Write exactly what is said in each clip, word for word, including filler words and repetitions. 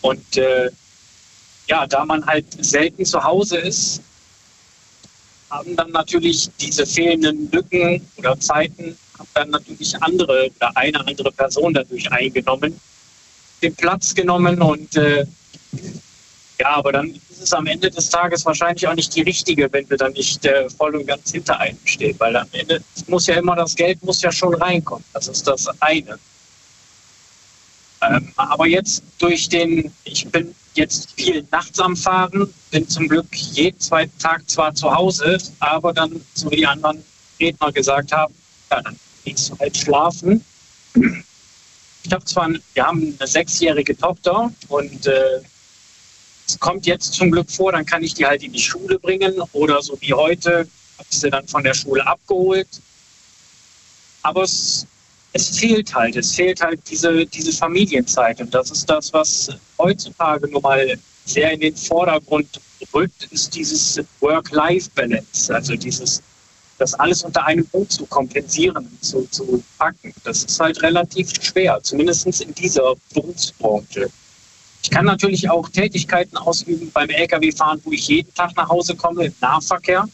Und äh, ja, da man halt selten zu Hause ist, haben dann natürlich diese fehlenden Lücken oder Zeiten, haben dann natürlich andere oder eine andere Person dadurch eingenommen, den Platz genommen und äh, ja, aber dann ist es am Ende des Tages wahrscheinlich auch nicht die richtige, wenn wir dann nicht äh, voll und ganz hinter einem stehen, weil am Ende muss ja immer das Geld muss ja schon reinkommen. Das ist das eine. Ähm, aber jetzt durch den, ich bin jetzt viel nachts am Fahren, bin zum Glück jeden zweiten Tag zwar zu Hause, aber dann, so wie die anderen Redner gesagt haben, ja, dann gehst du halt schlafen. Ich habe zwar, wir haben eine sechsjährige Tochter und äh, es kommt jetzt zum Glück vor, dann kann ich die halt in die Schule bringen oder so wie heute, habe ich sie dann von der Schule abgeholt. Aber es, es fehlt halt, es fehlt halt diese, diese Familienzeit und das ist das, was heutzutage nun mal sehr in den Vordergrund rückt, ist dieses Work-Life-Balance, also dieses, das alles unter einem Hut zu kompensieren, zu, zu packen. Das ist halt relativ schwer, zumindest in dieser Berufsbranche. Ich kann natürlich auch Tätigkeiten ausüben beim L K W-Fahren, wo ich jeden Tag nach Hause komme, im Nahverkehr.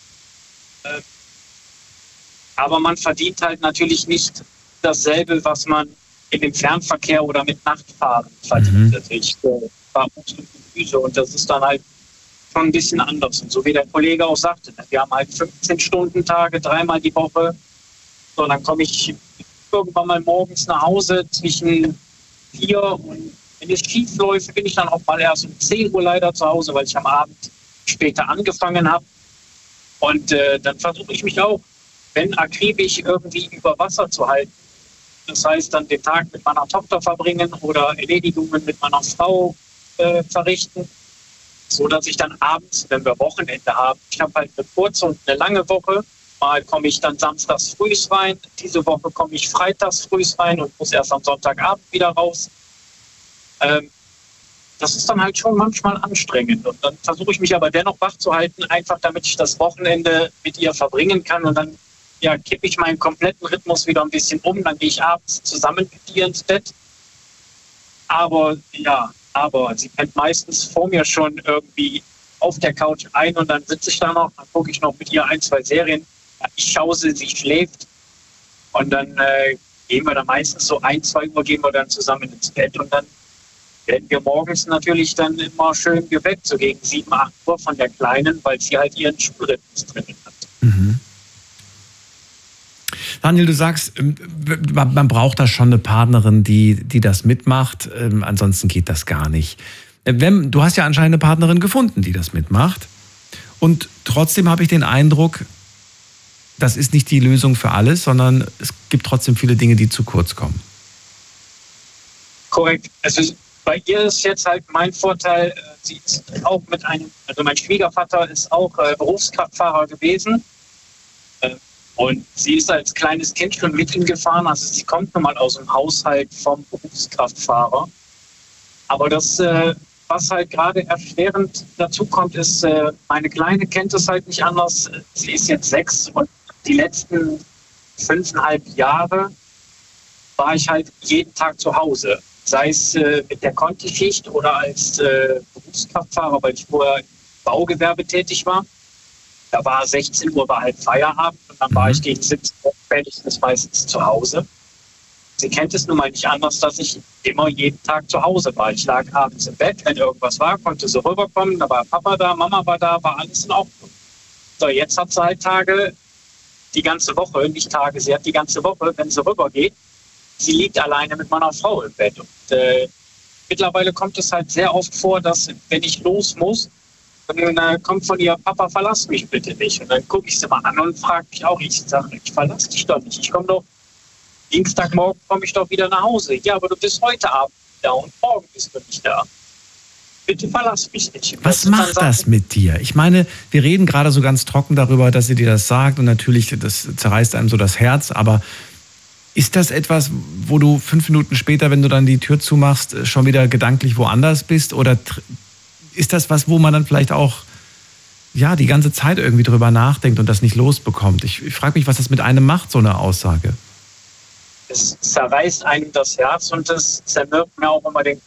Aber man verdient halt natürlich nicht dasselbe, was man in dem Fernverkehr oder mit Nachtfahren verdient. Mhm. Ich äh, fahre Füße und das ist dann halt schon ein bisschen anders. Und so wie der Kollege auch sagte, wir haben halt fünfzehn-Stunden-Tage, dreimal die Woche. So, dann komme ich irgendwann mal morgens nach Hause zwischen vier und wenn es schief läuft, bin ich dann auch mal erst um zehn Uhr leider zu Hause, weil ich am Abend später angefangen habe. Und äh, dann versuche ich mich auch, wenn akribisch irgendwie über Wasser zu halten. Das heißt, dann den Tag mit meiner Tochter verbringen oder Erledigungen mit meiner Frau äh, verrichten, so dass ich dann abends, wenn wir Wochenende haben, ich habe halt eine kurze und eine lange Woche. Mal komme ich dann samstags früh rein, diese Woche komme ich freitags früh rein und muss erst am Sonntagabend wieder raus. Ähm, das ist dann halt schon manchmal anstrengend. Und dann versuche ich mich aber dennoch wach zu halten, einfach damit ich das Wochenende mit ihr verbringen kann. Und dann ja, kippe ich meinen kompletten Rhythmus wieder ein bisschen um. Dann gehe ich abends zusammen mit ihr ins Bett. Aber ja, aber sie pennt meistens vor mir schon irgendwie auf der Couch ein und dann sitze ich da noch, dann gucke ich noch mit ihr ein, zwei Serien. Ja, ich schaue sie, sie schläft. Und dann äh, gehen wir dann meistens so ein, zwei Uhr gehen wir dann zusammen ins Bett und dann werden wir morgens natürlich dann immer schön geweckt, so gegen sieben, acht Uhr von der Kleinen, weil sie halt ihren Schulrhythmus drin hat. Mhm. Daniel, du sagst, man braucht da schon eine Partnerin, die, die das mitmacht, ansonsten geht das gar nicht. Wenn, du hast ja anscheinend eine Partnerin gefunden, die das mitmacht und trotzdem habe ich den Eindruck, das ist nicht die Lösung für alles, sondern es gibt trotzdem viele Dinge, die zu kurz kommen. Korrekt. Es ist Bei ihr ist jetzt halt mein Vorteil, sie ist auch mit einem, also mein Schwiegervater ist auch äh, Berufskraftfahrer gewesen äh, und sie ist als kleines Kind schon mit ihm gefahren, also sie kommt nun mal aus dem Haushalt vom Berufskraftfahrer. Aber das, äh, was halt gerade erschwerend dazu kommt, ist, äh, meine Kleine kennt es halt nicht anders, sie ist jetzt sechs und die letzten fünfeinhalb Jahre war ich halt jeden Tag zu Hause. Sei es äh, mit der Conti-Schicht oder als äh, Berufskraftfahrer, weil ich vorher im Baugewerbe tätig war. Da war sechzehn Uhr war halt Feierabend und dann war ich gegen siebzehn Uhr spätestens meistens zu Hause. Sie kennt es nun mal nicht anders, dass ich immer jeden Tag zu Hause war. Ich lag abends im Bett, wenn irgendwas war, konnte sie rüberkommen, da war Papa da, Mama war da, war alles in Ordnung. So, jetzt hat sie halt Tage, die ganze Woche, nicht Tage, sie hat die ganze Woche, wenn sie rübergeht, sie liegt alleine mit meiner Frau im Bett. Und äh, mittlerweile kommt es halt sehr oft vor, dass, wenn ich los muss, dann äh, kommt von ihr, Papa, verlass mich bitte nicht. Und dann gucke ich sie mal an und frage mich auch, ich sage, ich verlasse dich doch nicht. Ich komme doch, Dienstagmorgen komme ich doch wieder nach Hause. Ja, aber du bist heute Abend da und morgen bist du nicht da. Bitte verlass mich nicht. Was macht das mit dir? Ich meine, wir reden gerade so ganz trocken darüber, dass sie dir das sagt und natürlich, das zerreißt einem so das Herz, aber ist das etwas, wo du fünf Minuten später, wenn du dann die Tür zumachst, schon wieder gedanklich woanders bist? Oder ist das was, wo man dann vielleicht auch ja, die ganze Zeit irgendwie drüber nachdenkt und das nicht losbekommt? Ich, ich frage mich, was das mit einem macht, so eine Aussage. Es zerreißt einem das Herz und es zermürbt mir auch immer den